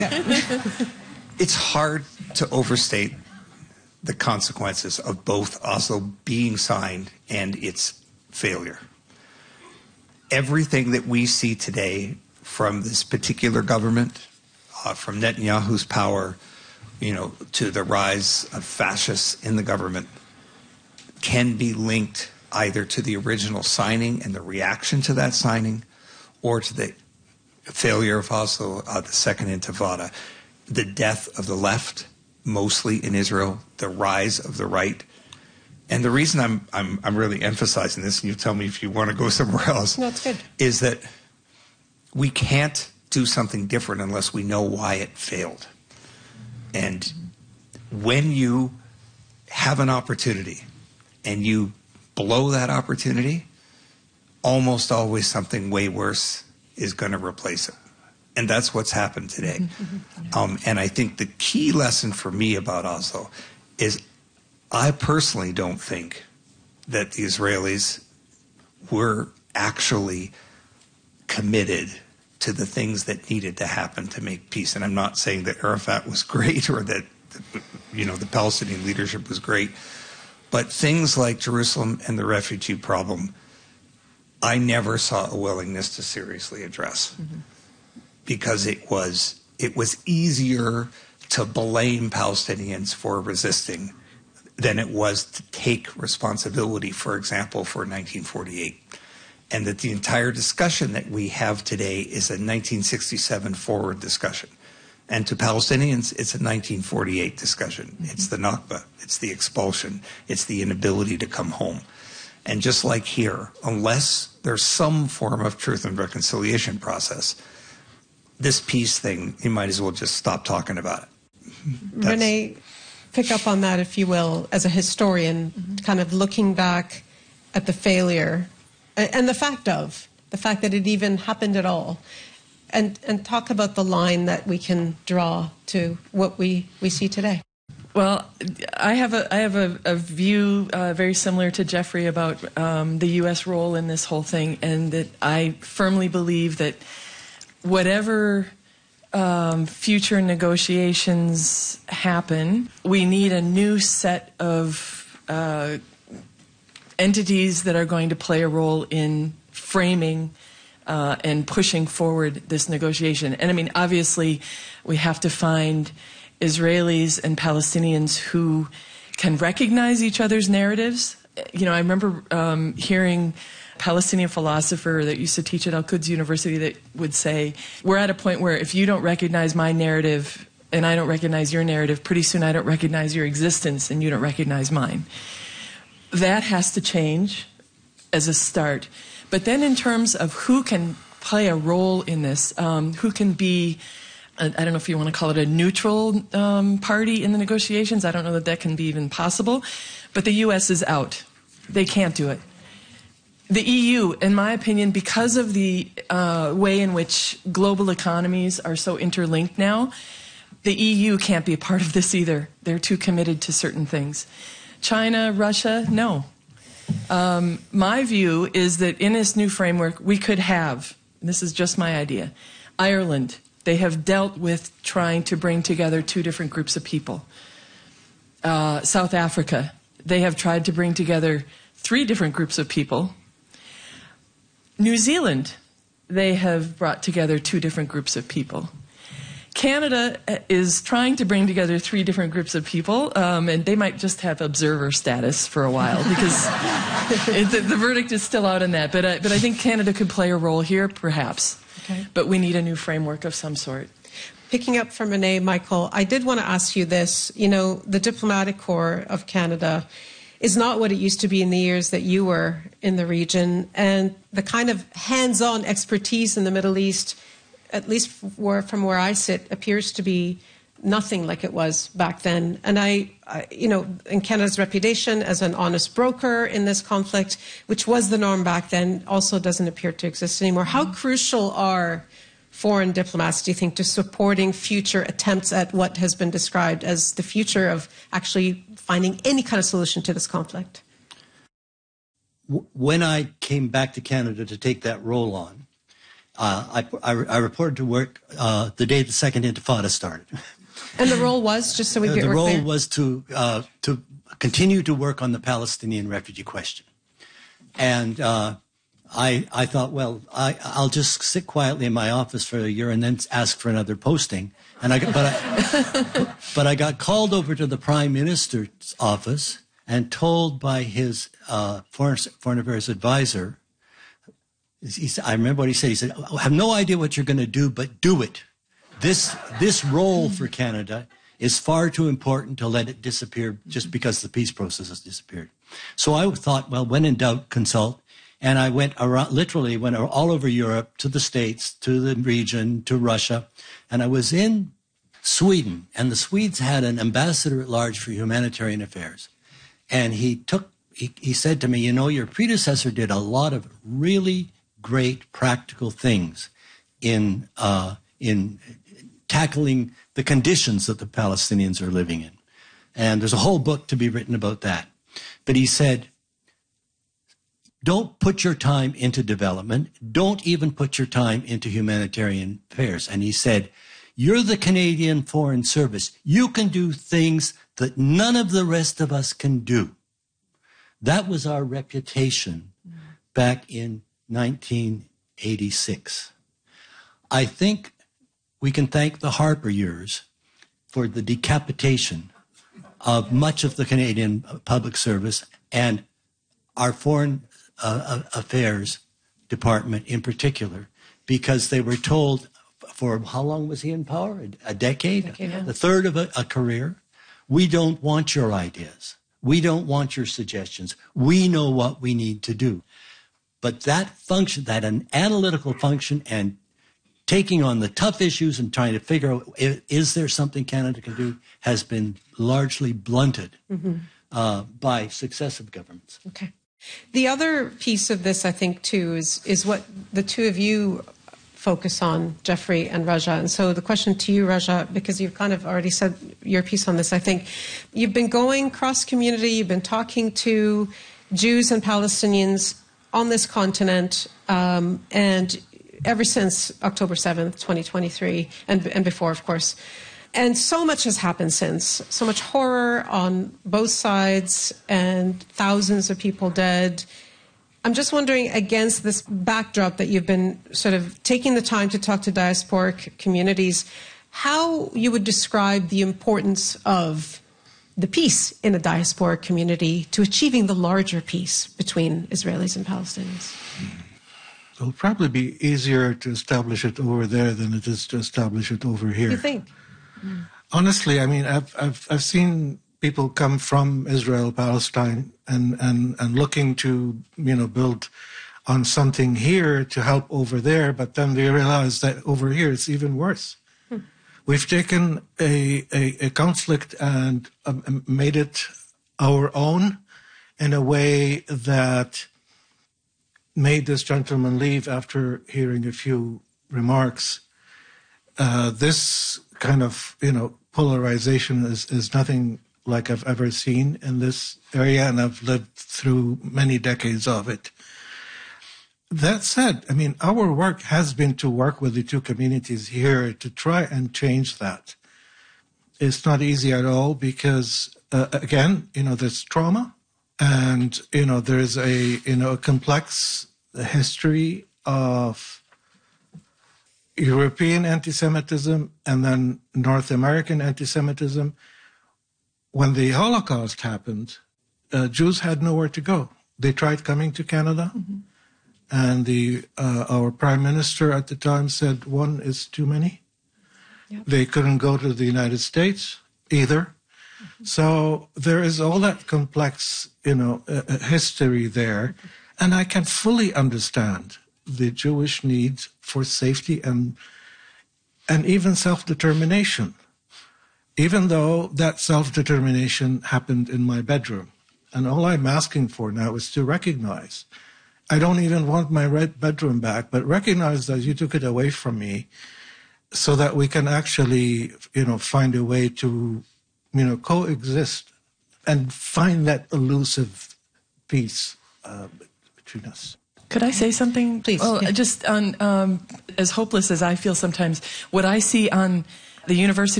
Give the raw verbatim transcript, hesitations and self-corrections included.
It's hard to overstate the consequences of both Oslo being signed and its failure. Everything that we see today from this particular government, uh, from Netanyahu's power, you know, to the rise of fascists in the government, can be linked either to the original signing and the reaction to that signing, or to the failure of Oslo, uh, the Second Intifada, the death of the left, mostly in Israel, the rise of the right. And the reason I'm I'm I'm really emphasizing this, and you tell me if you want to go somewhere else, no, it's good, is that we can't do something different unless we know why it failed. And when you have an opportunity and you blow that opportunity, almost always something way worse is going to replace it. And that's what's happened today. Um, and I think the key lesson for me about Oslo is I personally don't think that the Israelis were actually committed to the things that needed to happen to make peace. And I'm not saying that Arafat was great or that, you know, the Palestinian leadership was great. But things like Jerusalem and the refugee problem, I never saw a willingness to seriously address. Mm-hmm. Because it was it was easier to blame Palestinians for resisting than it was to take responsibility, for example, for nineteen forty-eight. And that the entire discussion that we have today is a nineteen sixty-seven forward discussion. And to Palestinians, it's a nineteen forty-eight discussion. Mm-hmm. It's the Nakba, it's the expulsion, it's the inability to come home. And just like here, unless there's some form of truth and reconciliation process, this peace thing, you might as well just stop talking about it. That's... Renee, pick up on that, if you will, as a historian, mm-hmm. kind of looking back at the failure and the fact of, the fact that it even happened at all, and, and talk about the line that we can draw to what we, we see today. Well, I have a I have a, a view uh, very similar to Jeffrey about um, the U S role in this whole thing, and that I firmly believe that whatever um, future negotiations happen, we need a new set of uh, entities that are going to play a role in framing uh, and pushing forward this negotiation. And I mean, obviously, we have to find Israelis and Palestinians who can recognize each other's narratives. You know, I remember um, hearing a Palestinian philosopher that used to teach at Al-Quds University that would say, we're at a point where if you don't recognize my narrative and I don't recognize your narrative, pretty soon I don't recognize your existence and you don't recognize mine. That has to change as a start. But then in terms of who can play a role in this, um, who can be, I don't know if you want to call it a neutral um, party in the negotiations. I don't know that that can be even possible. But the U S is out. They can't do it. The E U, in my opinion, because of the uh, way in which global economies are so interlinked now, the E U can't be a part of this either. They're too committed to certain things. China, Russia, no. Um, my view is that in this new framework, we could have, and this is just my idea, Ireland. They have dealt with trying to bring together two different groups of people. Uh, South Africa, they have tried to bring together three different groups of people. New Zealand, they have brought together two different groups of people. Canada is trying to bring together three different groups of people, um, and they might just have observer status for a while because it, the, the verdict is still out on that. But, uh, but I think Canada could play a role here, perhaps. Okay. But we need a new framework of some sort. Picking up from Renee, Michael, I did want to ask you this. You know, the diplomatic corps of Canada is not what it used to be in the years that you were in the region, and the kind of hands-on expertise in the Middle East, at least where, from where I sit, appears to be nothing like it was back then. And I, I, you know, in Canada's reputation as an honest broker in this conflict, which was the norm back then, also doesn't appear to exist anymore. How crucial are foreign diplomats, do you think, to supporting future attempts at what has been described as the future of actually finding any kind of solution to this conflict? When I came back to Canada to take that role on, Uh, I, I, I reported to work uh, the day the Second Intifada started. And the role was, just so we get the role clear? was to uh, to continue to work on the Palestinian refugee question. And uh, I I thought, well, I, I'll just sit quietly in my office for a year and then ask for another posting. And I got, but I, but I got called over to the Prime Minister's office and told by his uh, foreign, foreign affairs advisor. He said, I remember what he said. He said, I have no idea what you're going to do, but do it. This this role for Canada is far too important to let it disappear just because the peace process has disappeared. So I thought, well, when in doubt, consult. And I went around, literally went all over Europe, to the States, to the region, to Russia. And I was in Sweden, and the Swedes had an ambassador at large for humanitarian affairs. And he took, he, he said to me, you know, your predecessor did a lot of really great practical things in uh, in tackling the conditions that the Palestinians are living in. And there's a whole book to be written about that. But he said, don't put your time into development. Don't even put your time into humanitarian affairs. And he said, you're the Canadian Foreign Service. You can do things that none of the rest of us can do. That was our reputation back in nineteen eighty-six. I think we can thank the Harper years for the decapitation of much of the Canadian public service and our foreign uh, affairs department in particular, because they were told for how long was he in power? A, a decade? decade yeah. A third of a, a career? We don't want your ideas. We don't want your suggestions. We know what we need to do. But that function, that an analytical function and taking on the tough issues and trying to figure out, is there something Canada can do, has been largely blunted mm-hmm. uh, by successive governments. Okay. The other piece of this, I think, too, is, is what the two of you focus on, Jeffrey and Raja. And so the question to you, Raja, because you've kind of already said your piece on this, I think you've been going cross-community, you've been talking to Jews and Palestinians on this continent, um, and ever since October seventh, twenty twenty-three, and, and before, of course. And so much has happened since. So much horror on both sides and thousands of people dead. I'm just wondering, against this backdrop that you've been sort of taking the time to talk to diasporic communities, how you would describe the importance of the peace in a diasporic community to achieving the larger peace between Israelis and Palestinians? It'll probably be easier to establish it over there than it is to establish it over here. You think? Mm. Honestly, I mean, I've I've I've seen people come from Israel, Palestine, and, and, and looking to, you know, build on something here to help over there, but then they realize that over here it's even worse. Hmm. We've taken a, a, a conflict and um, made it our own in a way that made this gentleman leave after hearing a few remarks. Uh, this kind of, you know, polarization is, is nothing like I've ever seen in this area, and I've lived through many decades of it. That said, I mean, our work has been to work with the two communities here to try and change that. It's not easy at all because, uh, again, you know, there's trauma, and, you know, there's a, you know, a complex history of European anti-Semitism and then North American anti-Semitism. When the Holocaust happened, uh, Jews had nowhere to go. They tried coming to Canada, mm-hmm. and the uh, our prime minister at the time said one is too many. Yep. They couldn't go to the United States either. Mm-hmm. So there is all that complex, you know, uh, history there, mm-hmm. and I can fully understand the Jewish need for safety and and even self-determination. Even though that self-determination happened in my bedroom. And all I'm asking for now is to recognize, I don't even want my red bedroom back, but recognize that you took it away from me so that we can actually, you know, find a way to, you know, coexist and find that elusive peace uh, between us. Could I say something? Please. Well, Yeah. just on um, as hopeless as I feel sometimes, what I see on the university